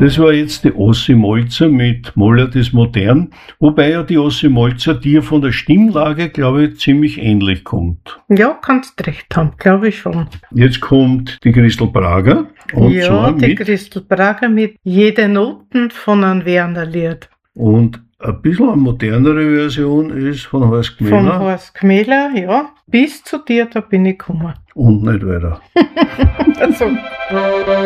Das war jetzt die Ossi Molzer mit Moller des Modern, wobei ja die Ossi Molzer dir von der Stimmlage, glaube ich, ziemlich ähnlich kommt. Ja, kannst recht haben, glaube ich schon. Jetzt kommt die Christel Prager. Und ja, zwar die mit, Christel Prager mit Jede Noten von einem Werner Lied. und ein bisschen eine modernere Version ist von Horst Von Gmeller Horst Gmeller, ja. Bis zu dir, da bin ich gekommen. und nicht weiter. Also.